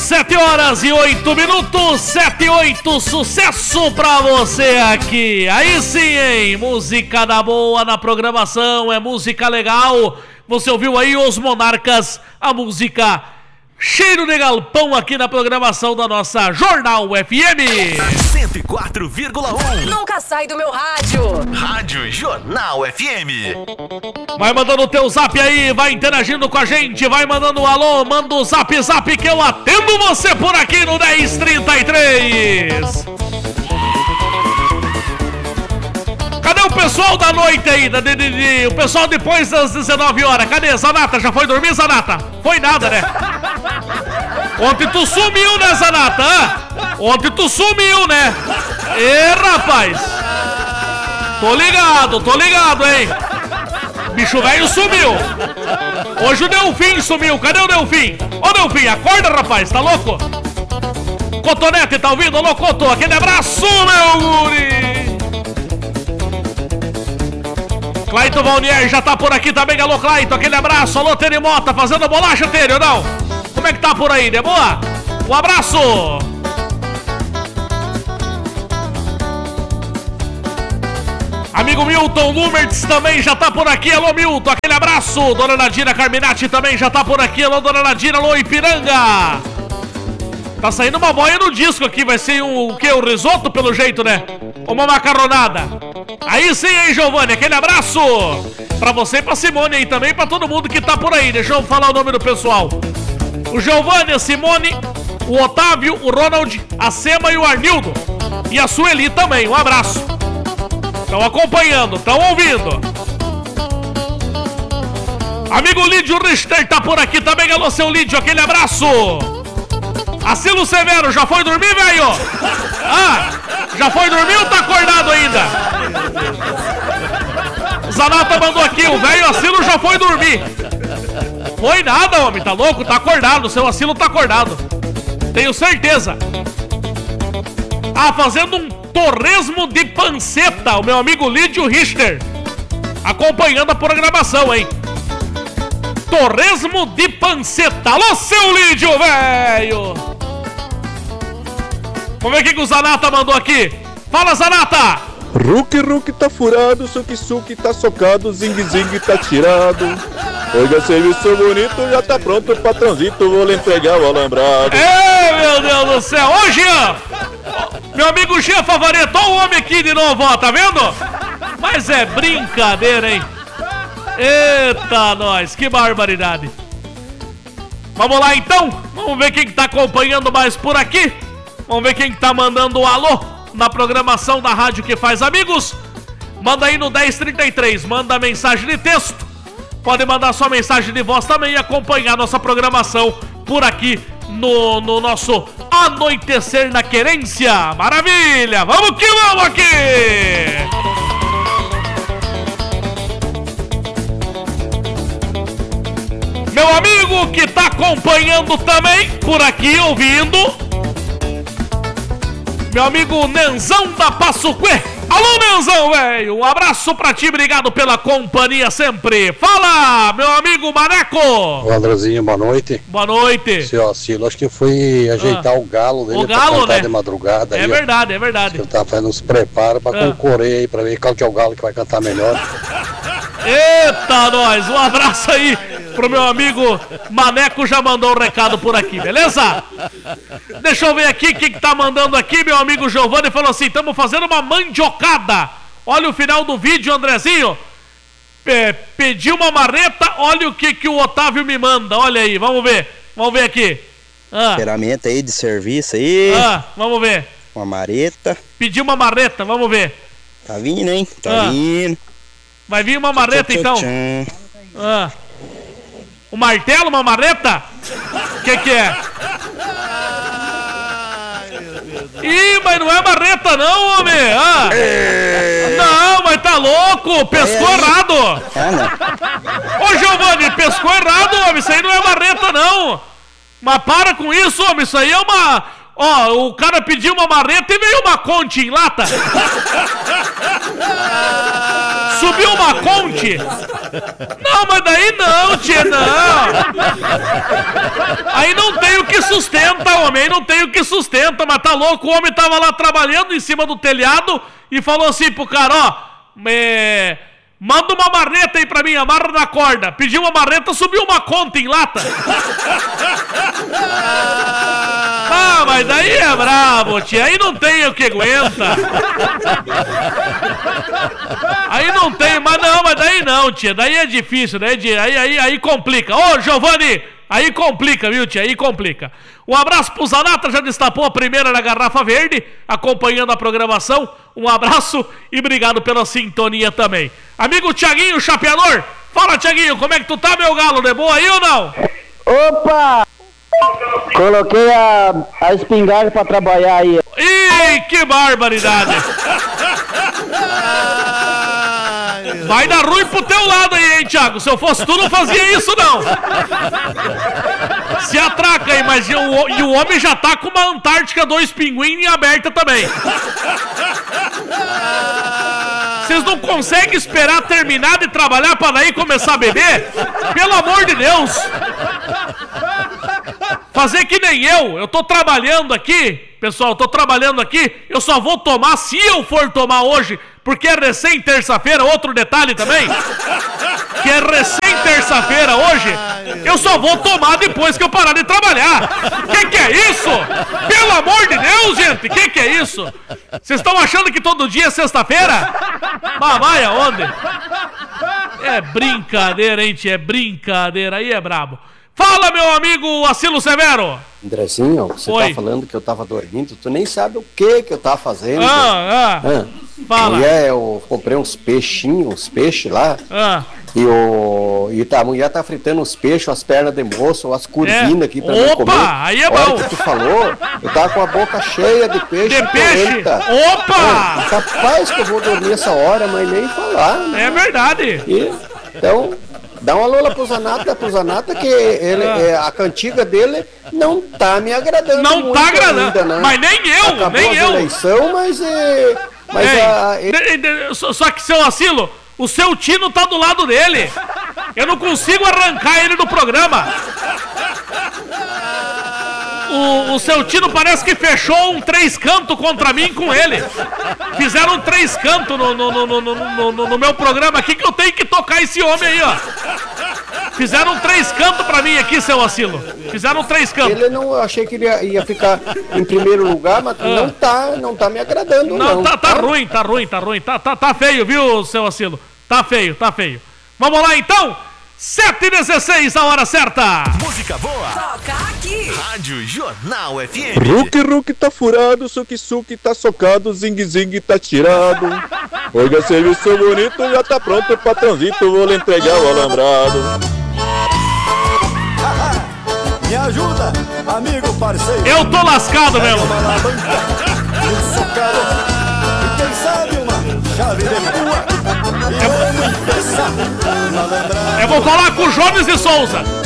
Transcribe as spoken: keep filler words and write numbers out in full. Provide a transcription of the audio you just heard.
sete horas e oito minutos, sete e oito, sucesso pra você aqui. Aí sim, hein? Música da boa na programação, é música legal. Você ouviu aí Os Monarcas, a música Cheiro de Galpão aqui na programação da nossa Jornal F M. cento e quatro vírgula um. Nunca sai do meu rádio. Rádio Jornal F M. Vai mandando o teu zap aí, vai interagindo com a gente, vai mandando um alô, manda o zap zap que eu atendo você por aqui no dez trinta e três. Cadê o pessoal da noite aí, da, de, de, de, o pessoal depois das dezenove horas? Cadê? Zanata, já foi dormir, Zanata? Foi nada, né? Ontem tu sumiu, né, Zanata? Hã? Ontem tu sumiu, né? Ê, rapaz! Tô ligado, tô ligado, hein? Bicho velho sumiu. Hoje o Delfim sumiu. Cadê o Delfim? Ô, Delfim, acorda, rapaz, tá louco? Cotonete, tá ouvindo? Alô, Cotô, aquele abraço, meu guri! Clayton Valnier já tá por aqui também, alô Clayton, aquele abraço, alô Tênis Mota, fazendo bolacha, Tênis, não? Como é que tá por aí, de boa? Um abraço! Amigo Milton Lumertz também já tá por aqui, alô Milton, aquele abraço! Dona Nadira Carminati também já tá por aqui, alô Dona Nadira, alô Ipiranga! Tá saindo uma boia no disco aqui, vai ser um, o que? Um risoto pelo jeito, né? Uma macarronada. Aí sim, hein, Giovanni, aquele abraço pra você e pra Simone aí também, pra todo mundo que tá por aí. Deixa eu falar o nome do pessoal. O Giovanni, a Simone, o Otávio, o Ronald, a Sema e o Arnildo. E a Sueli também, um abraço. Estão acompanhando, estão ouvindo. Amigo Lídio Richter tá por aqui também, alô seu Lídio, aquele abraço. Asilo Severo, já foi dormir, velho? Ah, já foi dormir ou tá acordado ainda? Zanata mandou aqui, o velho Asilo já foi dormir. Foi nada, homem, tá louco? Tá acordado, o seu Asilo tá acordado. Tenho certeza. Ah, fazendo um torresmo de panceta, o meu amigo Lídio Richter. Acompanhando a programação, hein? Torresmo de panceta. Alô, seu Lídio, velho! Vamos ver o que o Zanata mandou aqui. Fala, Zanata! Ruki Ruki tá furado, Suki Suki tá socado, Zing Zing tá tirado. Hoje serviço bonito, já tá pronto pra transito, vou lhe entregar o alambrado. Ei, meu Deus do céu! Ô, Jean! Meu amigo Jean Favareto, ó o homem aqui de novo, ó, tá vendo? Mas é brincadeira, hein? Eita, nós, que barbaridade. Vamos lá, então. Vamos ver quem tá acompanhando mais por aqui. Vamos ver quem tá mandando um alô na programação da rádio que faz amigos. Manda aí no dez trinta e três, manda mensagem de texto. Pode mandar sua mensagem de voz também e acompanhar nossa programação por aqui no, no nosso Anoitecer na Querência. Maravilha, vamos que vamos aqui. Meu amigo que tá acompanhando também por aqui, ouvindo, meu amigo Nenzão da Passuquê. Alô, Nenzão, velho, um abraço pra ti, obrigado pela companhia sempre. Fala, meu amigo Maneco. Ô, Andrezinho, boa noite. Boa noite. Seu Asilo, acho que foi ajeitar ah. o galo dele o galo, pra cantar, né? De madrugada. É aí, verdade, ó. É verdade. Ele tá fazendo uns preparos pra ah. concorrer aí, pra ver qual que é o galo que vai cantar melhor. Eita, nós, um abraço aí pro meu amigo Maneco, já mandou um recado por aqui, beleza? Deixa eu ver aqui quem que tá mandando aqui, meu amigo Giovanni falou assim, estamos fazendo uma mandiocada. Olha o final do vídeo, Andrezinho. É, pedi uma marreta, olha o que que o Otávio me manda, olha aí, vamos ver, vamos ver aqui. Ah. Ferramenta aí de serviço aí. Ah, vamos ver. Uma marreta. Pedi uma marreta, vamos ver. Tá vindo, hein? Tá ah. vindo. Vai vir uma marreta, então. Ah. O martelo, uma marreta? O que que é? Ih, mas não é marreta não, homem. Ah. Não, mas tá louco. Pescou errado. Ô, Giovanni, pescou errado, homem. Isso aí não é marreta, não. Mas para com isso, homem. Isso aí é uma... Ó, o cara pediu uma marreta e veio uma concha em lata. Subiu uma conte? Não, mas daí não, tia, não. Aí não tem o que sustenta, homem, aí não tem o que sustenta, mas tá louco, o homem tava lá trabalhando em cima do telhado e falou assim pro cara, ó, é, manda uma marreta aí pra mim, amarra na corda. Pediu uma marreta, subiu uma conta em lata. Ah, mas daí é brabo, tia, aí não tem o que aguenta. Aí não tem, mas não, mas daí não, tia, daí é difícil, daí, aí, aí, aí complica. Ô, Giovanni, aí complica, viu, tia, aí complica. Um abraço pro Zanata, já destapou a primeira na garrafa verde, acompanhando a programação. Um abraço e obrigado pela sintonia também. Amigo Thiaguinho Chapeador, fala, Thiaguinho, como é que tu tá, meu galo, de boa aí ou não? Opa! Coloquei a, a espingarda pra trabalhar aí. Ih, que barbaridade! Vai dar ruim pro teu lado aí, hein, Thiago? Se eu fosse tu, não fazia isso, não. Se atraca aí, mas o, e o homem já tá com uma Antártica dois Pinguim aberta também. Vocês não conseguem esperar terminar de trabalhar pra daí começar a beber? Pelo amor de Deus! Fazer que nem eu, eu tô trabalhando aqui, pessoal, eu tô trabalhando aqui, eu só vou tomar se eu for tomar hoje, porque é recém terça-feira, outro detalhe também, que é recém terça-feira hoje, eu só vou tomar depois que eu parar de trabalhar. Que que é isso? Pelo amor de Deus, gente, que que é isso? Vocês estão achando que todo dia é sexta-feira? Mamãe, aonde? É brincadeira, hein, tia, é brincadeira, aí é brabo. Fala, meu amigo Acilo Severo. Andrezinho, você Oi. tá falando que eu tava dormindo, tu nem sabe o que que eu tava fazendo. Ah, ah, Ah. fala. Mulher, eu comprei uns peixinhos, uns peixes lá, Ah, e, o, e tá, a mulher tá fritando os peixes, as pernas de moço, as curvinas É. aqui pra mim Opa, comer. aí é A hora bom. que tu falou, eu tava com a boca cheia de peixe. de peixe. polenta. Opa! Ah, capaz que eu vou dormir essa hora, mas nem falar. Né? É verdade. E, então, dá uma lola pro Zanata, pro Zanata que ele, Ah. é, a cantiga dele não tá me agradando Não muito tá agradando, ainda, né? mas nem eu, Acabou nem a eu. eleição, mas... É, mas Ei, a, ele- de- de- só, só que, seu Acilo, o seu tino tá do lado dele. Eu não consigo arrancar ele do programa. O, o seu tino parece que fechou um três canto contra mim com ele. Fizeram um três canto no, no, no, no, no, no, no meu programa aqui que eu tenho que tocar esse homem aí, ó. Fizeram um três canto pra mim aqui, seu Acilo. Fizeram um três canto. ele não, eu achei que ele ia, ia ficar em primeiro lugar, mas não tá, não tá me agradando, não. Não, tá, tá ruim, tá ruim, tá ruim. Tá, tá, tá feio, viu, seu Acilo? Tá feio, tá feio. Vamos lá, então. sete e dezesseis, a hora certa. Música boa. Toca aqui. Rádio Jornal F M. Ruque, ruque tá furado, suque, suque tá socado, zing, zing tá tirado. Oiga, serviço bonito, já tá pronto pra transito, vou lhe entregar o alambrado. Me ajuda, amigo parceiro. Eu tô lascado mesmo. Uma alavanca, um socado, e quem sabe uma chave de rua. E vamos começar a lembrar. Eu vou falar com o Jones de Souza.